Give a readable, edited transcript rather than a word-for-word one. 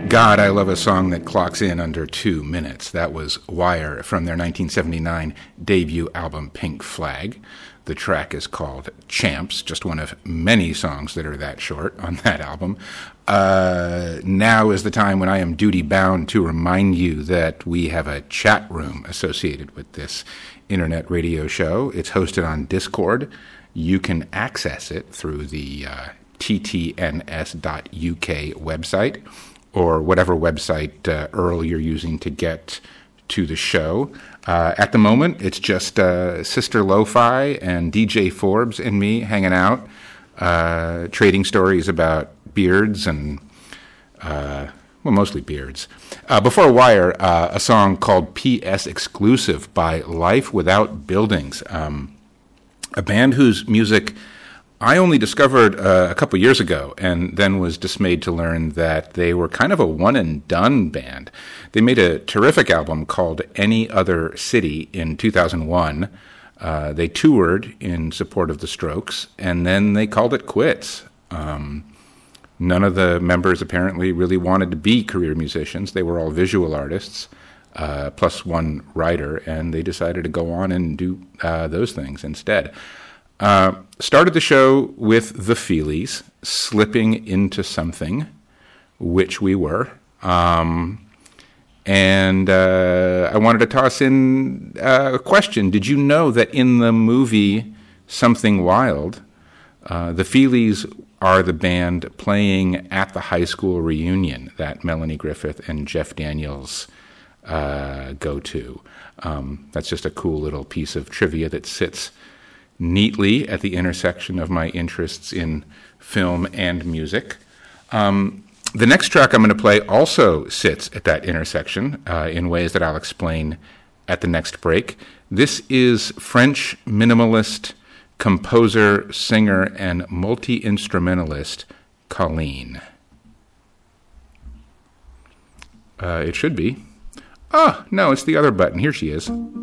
God, I love a song that clocks in under 2 minutes. That was Wire from their 1979 debut album Pink Flag. The track is called Champs, just one of many songs that are that short on that album. Now is the time when I am duty-bound to remind you that we have a chat room associated with this internet radio show. It's hosted on Discord. You can access it through the ttns.uk website, or whatever website, Earl, you're using to get to the show. At the moment, it's just Sister Lo-Fi and DJ Forbes and me hanging out, trading stories about beards and, mostly beards. Before Wire, a song called PS Exclusive by Life Without Buildings, a band whose music I only discovered a couple years ago, and then was dismayed to learn that they were kind of a one-and-done band. They made a terrific album called Any Other City in 2001. They toured in support of the Strokes, and then they called it quits. None of the members apparently really wanted to be career musicians. They were all visual artists, plus one writer, and they decided to go on and do those things instead. Started the show with the Feelies, Slipping Into Something, which we were. And I wanted to toss in a question. Did you know that in the movie Something Wild, the Feelies are the band playing at the high school reunion that Melanie Griffith and Jeff Daniels go to? That's just a cool little piece of trivia that sits neatly at the intersection of my interests in film and music. The next track I'm going to play also sits at that intersection in ways that I'll explain at the next break. This is French minimalist, composer, singer, and multi-instrumentalist Colleen. It should be. Oh, no, it's the other button. Here she is.